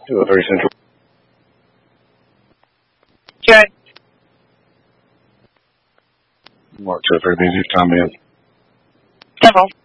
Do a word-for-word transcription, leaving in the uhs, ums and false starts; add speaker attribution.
Speaker 1: To a very central.
Speaker 2: Check.
Speaker 1: Mark to a very busy comment.
Speaker 2: Devil.